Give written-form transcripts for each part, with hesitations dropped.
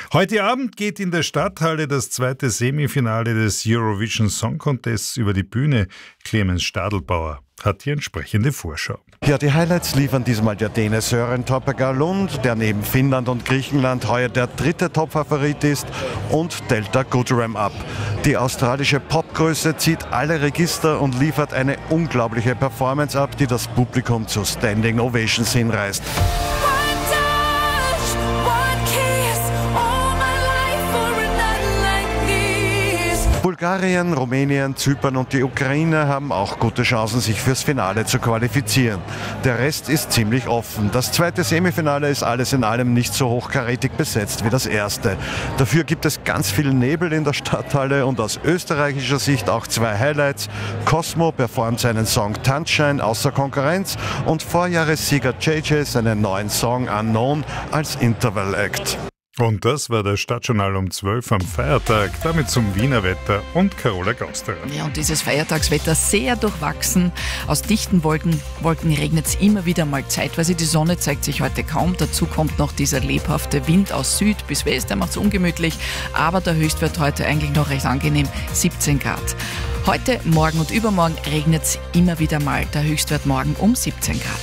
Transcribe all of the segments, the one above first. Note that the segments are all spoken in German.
Heute Abend geht in der Stadthalle das zweite Semifinale des Eurovision Song Contests über die Bühne. Clemens Stadelbauer hat die entsprechende Vorschau. Ja, die Highlights liefern diesmal der Däne Søren Toppegaard, der neben Finnland und Griechenland heuer der dritte Topfavorit ist, und Delta Goodrem ab. Die australische Popgröße zieht alle Register und liefert eine unglaubliche Performance ab, die das Publikum zu Standing Ovations hinreißt. Bulgarien, Rumänien, Zypern und die Ukraine haben auch gute Chancen, sich fürs Finale zu qualifizieren. Der Rest ist ziemlich offen. Das zweite Semifinale ist alles in allem nicht so hochkarätig besetzt wie das erste. Dafür gibt es ganz viel Nebel in der Stadthalle und aus österreichischer Sicht auch zwei Highlights. Cosmo performt seinen Song Tanzschein außer Konkurrenz und Vorjahressieger JJ seinen neuen Song Unknown als Interval Act. Und das war das Stadtjournal um 12 am Feiertag, damit zum Wiener Wetter und Carola Gausterer. Ja, und dieses Feiertagswetter sehr durchwachsen. Aus dichten Wolken regnet es immer wieder mal zeitweise. Die Sonne zeigt sich heute kaum. Dazu kommt noch dieser lebhafte Wind aus Süd bis West. Der macht es ungemütlich, aber der Höchstwert heute eigentlich noch recht angenehm, 17 Grad. Heute, morgen und übermorgen regnet es immer wieder mal. Der Höchstwert morgen um 17 Grad.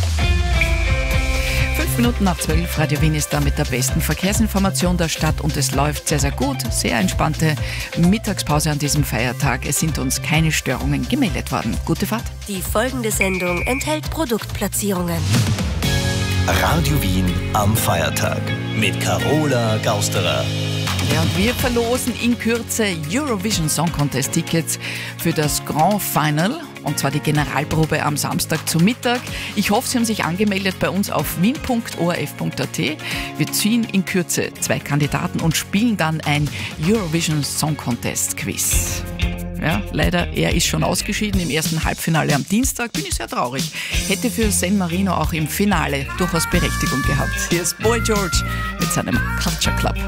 5 Minuten nach 12, Radio Wien ist da mit der besten Verkehrsinformation der Stadt und es läuft sehr, sehr gut. Sehr entspannte Mittagspause an diesem Feiertag. Es sind uns keine Störungen gemeldet worden. Gute Fahrt. Die folgende Sendung enthält Produktplatzierungen. Radio Wien am Feiertag mit Carola Gausterer. Ja, und wir verlosen in Kürze Eurovision Song Contest Tickets für das Grand Final. Und zwar die Generalprobe am Samstag zu Mittag. Ich hoffe, Sie haben sich angemeldet bei uns auf wien.orf.at. Wir ziehen in Kürze 2 Kandidaten und spielen dann ein Eurovision Song Contest Quiz. Ja, leider, er ist schon ausgeschieden im ersten Halbfinale am Dienstag. Bin ich sehr traurig. Hätte für San Marino auch im Finale durchaus Berechtigung gehabt. Hier ist Boy George mit seinem Culture Club.